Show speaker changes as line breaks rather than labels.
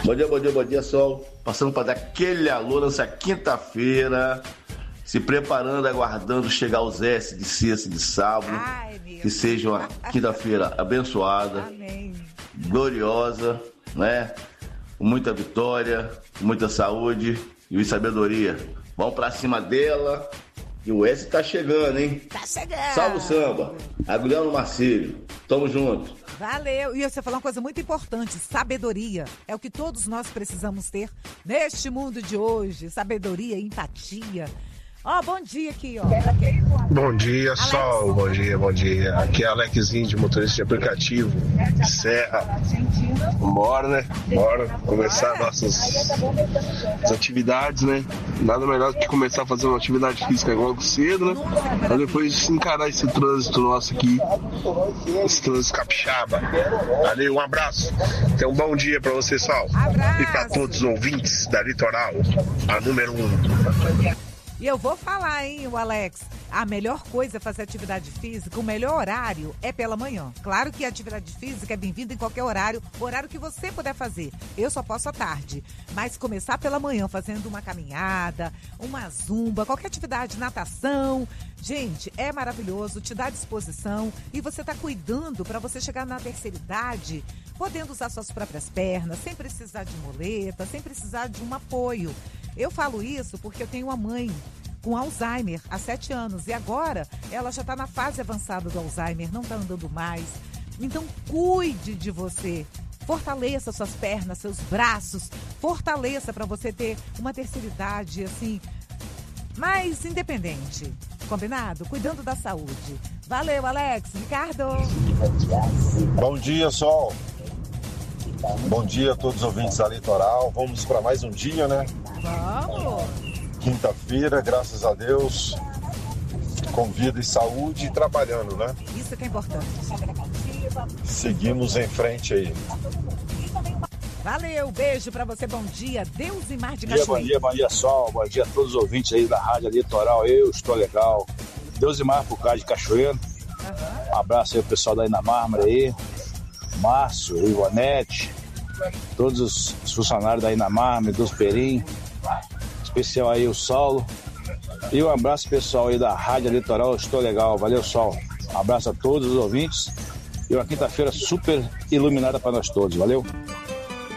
Bom dia, Sol. Passando para dar aquele alô nessa quinta-feira, se preparando, aguardando chegar os S de sexta e de sábado. Que seja uma quinta-feira abençoada,
Amém.
Gloriosa, né? Com muita vitória, com muita saúde e sabedoria. Vamos para cima dela. E o S tá chegando, hein?
Tá chegando.
Salve o samba. Agulhão no Marcílio. Tamo junto.
Valeu. E você falou uma coisa muito importante, sabedoria. É o que todos nós precisamos ter neste mundo de hoje. Sabedoria, empatia. Ó, bom dia aqui, ó.
Bom dia,
Alex.
Sol. Bom dia. Aqui é Alexinho, de motorista de aplicativo, Serra. Bora, né? Bora começar nossas atividades, né? Nada melhor do que começar a fazer uma atividade física logo cedo, né? Pra depois encarar esse trânsito nosso aqui, esse trânsito capixaba. Valeu, um abraço. Tenha um bom dia pra você, Sol.
Abraço.
E pra todos os ouvintes da Litoral, a número 1.
E eu vou falar, hein, o Alex, a melhor coisa é fazer atividade física, o melhor horário é pela manhã. Claro que a atividade física é bem-vinda em qualquer horário que você puder fazer. Eu só posso à tarde, mas começar pela manhã fazendo uma caminhada, uma zumba, qualquer atividade, natação. Gente, é maravilhoso, te dá disposição e você está cuidando para você chegar na terceira idade, podendo usar suas próprias pernas, sem precisar de muleta, sem precisar de um apoio. Eu falo isso porque eu tenho uma mãe com Alzheimer há 7 anos e agora ela já está na fase avançada do Alzheimer, não está andando mais. Então cuide de você, fortaleça suas pernas, seus braços, fortaleça para você ter uma terceira idade assim, mais independente. Combinado? Cuidando da saúde. Valeu, Alex. Ricardo.
Bom dia, Sol. Bom dia a todos os ouvintes da Litoral. Vamos para mais um dia, né?
Vamos.
Quinta-feira, graças a Deus, com vida e saúde e trabalhando, né?
Isso que é importante.
Seguimos em frente aí.
Valeu, beijo pra você, bom dia. Deus e Mar de Cachoeira.
Bom dia, Sol. Bom dia a todos os ouvintes aí da Rádio Litoral. Eu estou legal. Deus e Mar pro Cais de Cachoeira. Um abraço aí ao pessoal da Inamármore aí. Márcio, Ivonete, todos os funcionários da Inamármore, dos Perim. Especial aí o Saulo. E um abraço pessoal aí da Rádio Litoral. Eu estou legal. Valeu, Sol. Um abraço a todos os ouvintes. E uma quinta-feira super iluminada para nós todos. Valeu.